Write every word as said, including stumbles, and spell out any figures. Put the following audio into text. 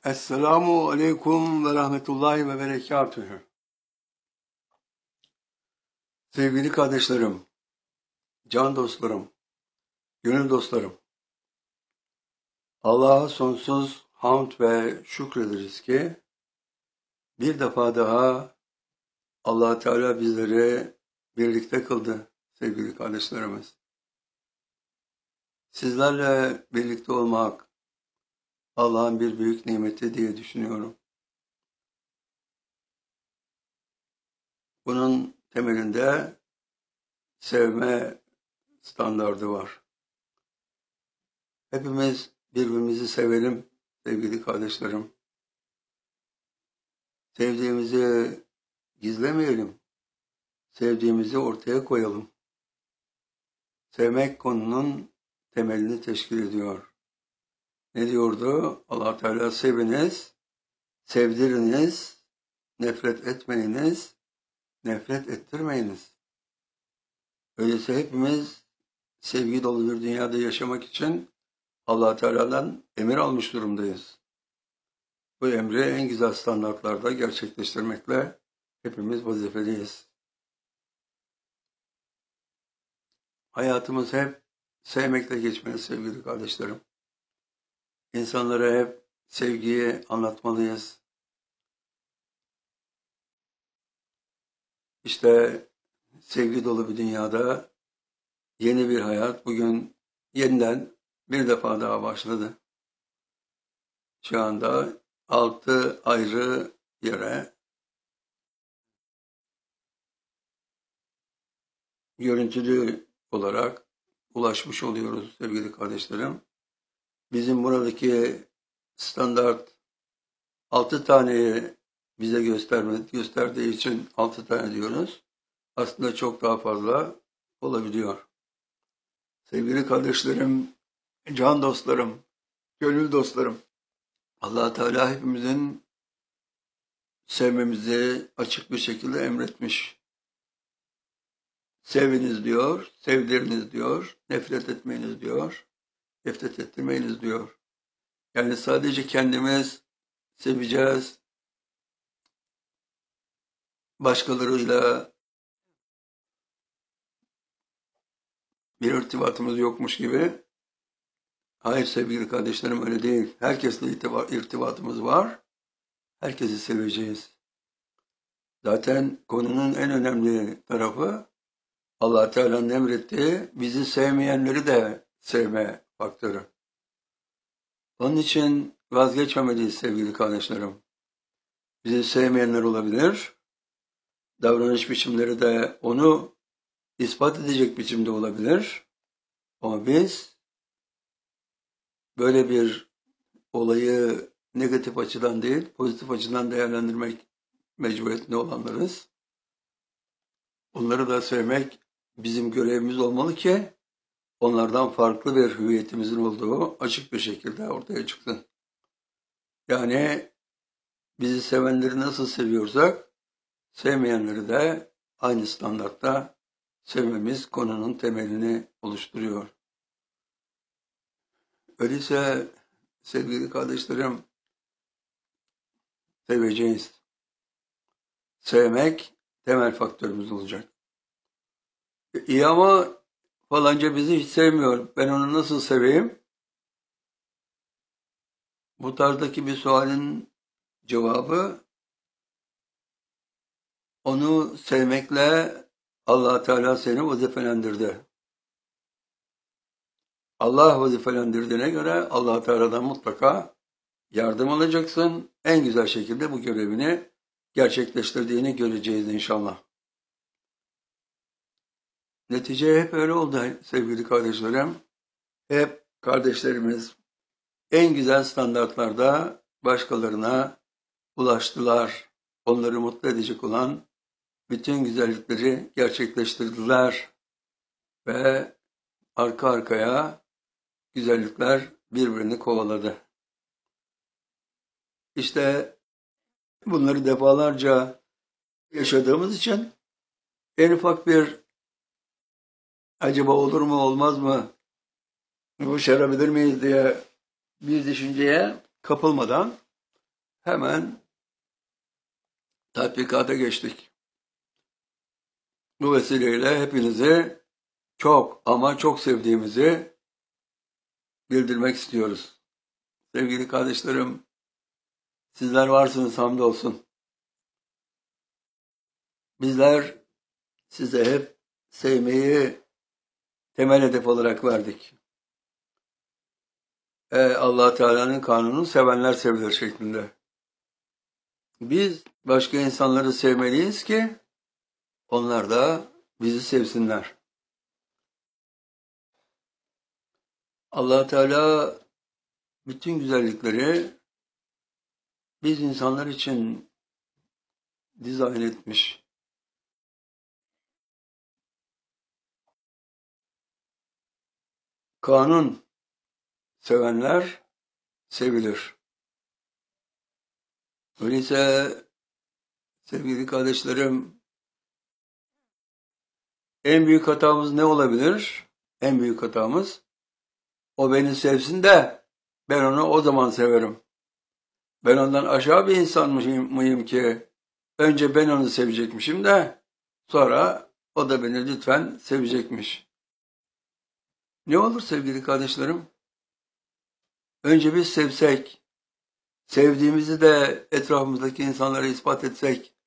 Esselamu aleyküm ve rahmetullahi ve berekatühü. Sevgili kardeşlerim, can dostlarım, gönül dostlarım. Allah'a sonsuz hamd ve şükrederiz ki bir defa daha Allah Teala bizleri birlikte kıldı sevgili kardeşlerimiz. Sizlerle birlikte olmak Allah'ın bir büyük nimeti diye düşünüyorum. Bunun temelinde sevme standardı var. Hepimiz birbirimizi sevelim sevgili kardeşlerim. Sevdiğimizi gizlemeyelim. Sevdiğimizi ortaya koyalım. Sevmek konunun temelini teşkil ediyor. Ne diyordu? Allah Teala seviniz, sevdiriniz, nefret etmeyiniz, nefret ettirmeyiniz. Öyleyse hepimiz sevgi dolu bir dünyada yaşamak için Allah Teala'dan emir almış durumdayız. Bu emri en güzel standartlarda gerçekleştirmekle hepimiz vazifeliyiz. Hayatımız hep sevmekle geçmeli sevgili kardeşlerim. İnsanlara hep sevgiyi anlatmalıyız. İşte sevgi dolu bir dünyada yeni bir hayat bugün yeniden bir defa daha başladı. Şu anda altı ayrı yere görüntülü olarak ulaşmış oluyoruz sevgili kardeşlerim. Bizim buradaki standart altı taneyi bize göstermedi, gösterdiği için altı tane diyoruz. Aslında çok daha fazla olabiliyor. Sevgili kardeşlerim, can dostlarım, gönül dostlarım, Allah Teala hepimizin sevmemizi açık bir şekilde emretmiş. Seviniz diyor, sevdiriniz diyor, nefret etmeyiniz diyor, nefret ettirmeyiniz diyor. Yani sadece kendimiz seveceğiz, başkalarıyla bir irtibatımız yokmuş gibi. Hayır sevgili kardeşlerim, öyle değil. Herkesle irtibatımız var. Herkesi seveceğiz. Zaten konunun en önemli tarafı Allah Teala'nın emrettiği bizi sevmeyenleri de sevme faktörü. Onun için vazgeçmemeliyiz sevgili kardeşlerim. Bizi sevmeyenler olabilir. Davranış biçimleri de onu ispat edecek biçimde olabilir. Ama biz böyle bir olayı negatif açıdan değil, pozitif açıdan değerlendirmek mecburiyetinde olanlarız. Onları da sevmek bizim görevimiz olmalı ki onlardan farklı bir hüviyetimizin olduğu açık bir şekilde ortaya çıksın. Yani bizi sevenleri nasıl seviyorsak, sevmeyenleri de aynı standartta sevmemiz konunun temelini oluşturuyor. Öyleyse sevgili kardeşlerim, seveceğiz. Sevmek temel faktörümüz olacak. İyi ama falanca bizi hiç sevmiyor. Ben onu nasıl seveyim? Bu tarzdaki bir sualin cevabı onu sevmekle Allah Teala seni vazifelendirdi. Allah vazifelendirdiğine göre Allah Teala'dan mutlaka yardım alacaksın. En güzel şekilde bu görevini gerçekleştirdiğini göreceğiz inşallah. Netice hep öyle oldu sevgili kardeşlerim. Hep kardeşlerimiz en güzel standartlarda başkalarına ulaştılar. Onları mutlu edecek olan bütün güzellikleri gerçekleştirdiler. Ve arka arkaya güzellikler birbirini kovaladı. İşte bunları defalarca yaşadığımız için en ufak bir acaba olur mu olmaz mı, başarabilir miyiz diye bir düşünceye kapılmadan hemen tatbikata geçtik. Bu vesileyle hepinizi çok ama çok sevdiğimizi bildirmek istiyoruz. Sevgili kardeşlerim, sizler varsınız, hamdolsun. Bizler size hep sevmeyi temel hedef olarak verdik. E, Allah Teala'nın kanunu sevenler sevilir şeklinde. Biz başka insanları sevmeliyiz ki onlar da bizi sevsinler. Allah Teala bütün güzellikleri biz insanlar için dizayn etmiş. Kanun sevenler sevilir. Öyleyse sevgili kardeşlerim, en büyük hatamız ne olabilir? En büyük hatamız, o beni sevsin de ben onu o zaman severim. Ben ondan aşağı bir insan mıyım ki önce ben onu sevecekmişim de sonra o da beni lütfen sevecekmiş. Ne olur sevgili kardeşlerim? Önce biz sevsek, sevdiğimizi de etrafımızdaki insanlara ispat etsek,